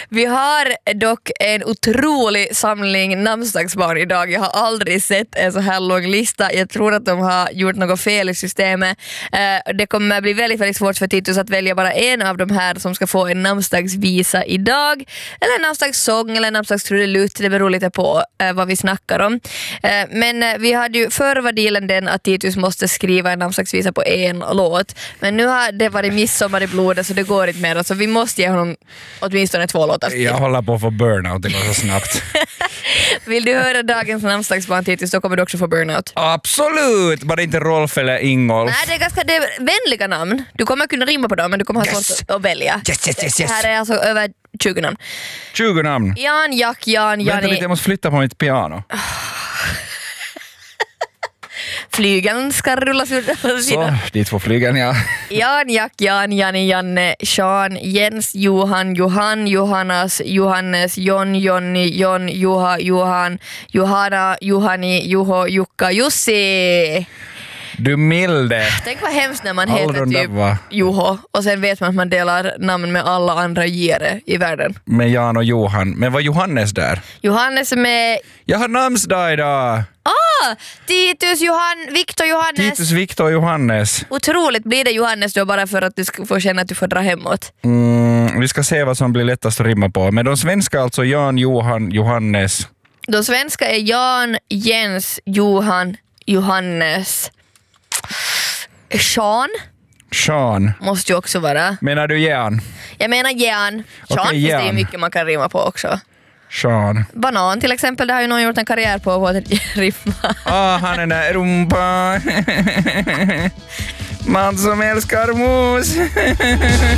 Vi har dock en otrolig samling namnsdagsbarn idag. Jag har aldrig sett en så här lång lista. Jag tror att de har gjort något fel i systemet. Det kommer bli väldigt, väldigt svårt för Titus att välja bara en av de här som ska få en namnsdagsvisa idag. Eller en namnsdagssång eller en namnsdagstrudelutt. Det beror lite på vad vi snackar om. Men vi hade ju förr var dealen den att Titus måste skriva en namnsdagsvisa på en låt. Men nu har det varit midsommar i blodet så det går inte mer. Så vi måste ge honom åtminstone 2 låtar. Jag håller på att få burnout, det går så snabbt. Vill du höra dagens namnsdagsbarn Titus, då kommer du också få burnout. Absolut! Bara inte Rolf eller Ingolf. Nej, det är vänliga namn. Du kommer kunna rimma på dem, men du kommer ha svårt att välja. Yes. Det här är alltså över 20 namn. 20 namn. Jan, Jack, Jan, Vänta lite, jag måste flytta på mitt piano. Flygeln ska rullas ut. Så, dit får flygeln, ja. Jan, Jack, Jan, Janne, Janne, Sean, Jens, Johan, Johan, Johannes, Johannes, Jon, Jonni, Jon, Juha, Johan, Johanna, Juhani, Juho, Jukka, Jussi. Du milde. Tänk vad hemskt när man Alla heter de där typ var- Juho och sen vet man att man delar namn med alla andra gire i världen. Med Jan och Johan. Men var Johannes där? Johannes med... Jag har namnsdag idag! Titus, Viktor, Johannes. Titus, Viktor och Johannes. Otroligt, blir det Johannes då bara för att du ska få känna att du får dra hemåt? Vi ska se vad som blir lättast att rimma på. Men de svenska alltså Jan, Johan, Johannes. De svenska är Jan, Jens, Johan, Johannes. Sean måste ju också vara. Menar du Jan? Jag menar Jan. Sean Okej, finns det ju Jan. mycket man kan rimma på också. Sean. Banan till exempel, det har ju någon gjort en karriär på att rimma. Han är där rumpa. Man som älskar mos.